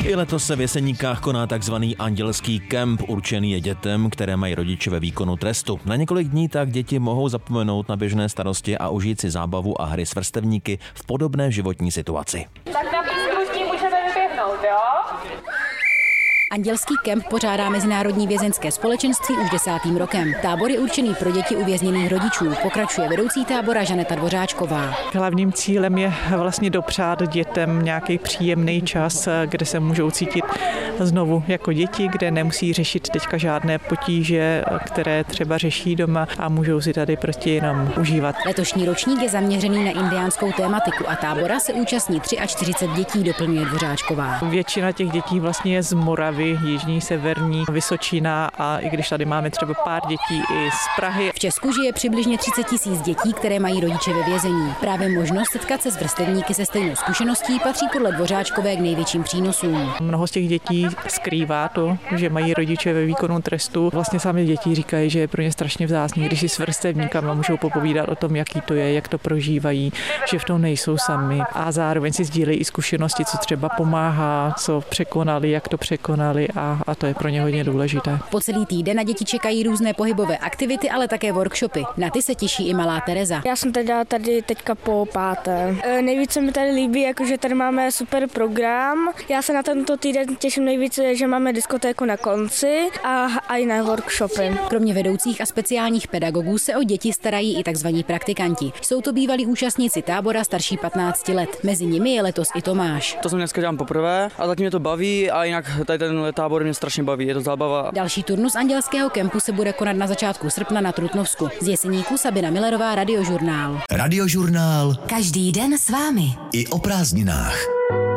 I letos se v Jeseníkách koná takzvaný andělský kemp, určený je dětem, které mají rodiče ve výkonu trestu. Na několik dní tak děti mohou zapomenout na běžné starosti a užít si zábavu a hry s vrstevníky v podobné životní situaci. Tak na písku můžeme vyběhnout, jo? Andělský kemp pořádá Mezinárodní vězeňské společenství už 10. rokem. Tábor je určený pro děti uvězněných rodičů, pokračuje vedoucí tábora Žaneta Dvořáčková. Hlavním cílem je vlastně dopřát dětem nějaký příjemný čas, kde se můžou cítit znovu jako děti, kde nemusí řešit teďka žádné potíže, které třeba řeší doma a můžou si tady prostě jenom užívat. Letošní ročník je zaměřený na indiánskou tématiku a tábora se účastní 43 dětí, doplňuje Dvořáčková. Většina těch dětí vlastně je z Moravy, Jižní, Severní, Vysočina a i když tady máme třeba pár dětí i z Prahy. V Česku žije přibližně 30 000 dětí, které mají rodiče ve vězení. Právě možnost setkat se s vrstevníky se stejnou zkušeností patří podle Dvořáčkové k největším přínosům. Mnoho z těch dětí skrývá to, že mají rodiče ve výkonu trestu. Vlastně sami děti říkají, že je pro ně strašně vzácný, když si s vrstevníkama můžou popovídat o tom, jaký to je, jak to prožívají, že v tom nejsou sami a zároveň si sdílejí i zkušenosti, co třeba pomáhá, co překonali, jak to překonali. A to je pro ně hodně důležité. Po celý týden na děti čekají různé pohybové aktivity, ale také workshopy. Na ty se těší i malá Tereza. Já jsem tady teďka po 5. Nejvíce mi tady líbí, jakože tady máme super program. Já se na tento týden těším nejvíce, že máme diskotéku na konci a i na workshopy. Kromě vedoucích a speciálních pedagogů se o děti starají i takzvaní praktikanti. Jsou to bývalí účastníci tábora starší 15 let. Mezi nimi je letos i Tomáš. To jsem dneska dělám poprvé a zatím mě to baví a jinak tady ten tábor mě strašně baví, je to zábava. Další turnus andělského kempu se bude konat na začátku srpna na Trutnovsku. Z Jeseníků Sabina Millerová, Radiožurnál. Radiožurnál. Každý den s vámi. I o prázdninách.